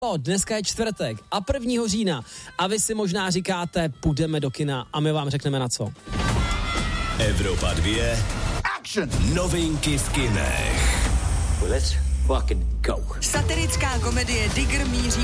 Dneska je čtvrtek a 1. října a vy si možná říkáte, půjdeme do kina a my vám řekneme na co. Evropa 2. Action! Novinky v kinech. Well, let's fucking go. Satirická komedie Digger míří